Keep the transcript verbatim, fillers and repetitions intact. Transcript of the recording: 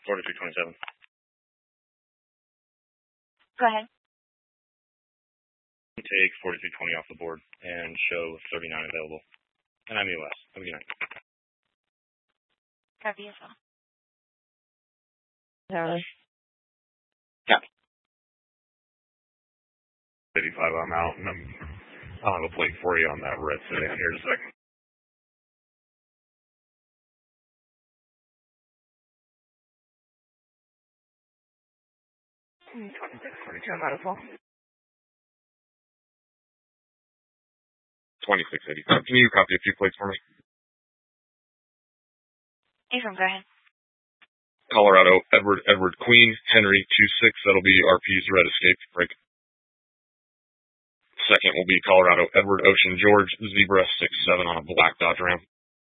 forty-three twenty-seven. Go ahead. Take forty-three twenty off the board and show thirty-nine available. And I'm U S. Have a good night. Copy as well. Charlie. Yeah. eighty-five, I'm out. And I'm, I'll have a plate for you on that red sedan here in a second. twenty-six forty-two, I'm out as well. twenty-six eighty-five. Can you copy a few plates for me? Abram, go ahead. Colorado, Edward, Edward, Queen, Henry, two six. That'll be R P's red escape break. Second will be Colorado, Edward, Ocean, George, Zebra, six seven on a black Dodge Ram.